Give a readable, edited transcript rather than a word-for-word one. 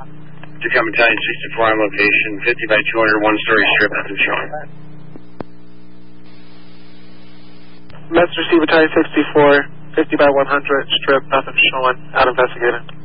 Tacoma Battalion 64 on location, 50 by 200, one-story strip, nothing showing. Message received Battalion 64, 50 by 100, strip, nothing showing, out investigating.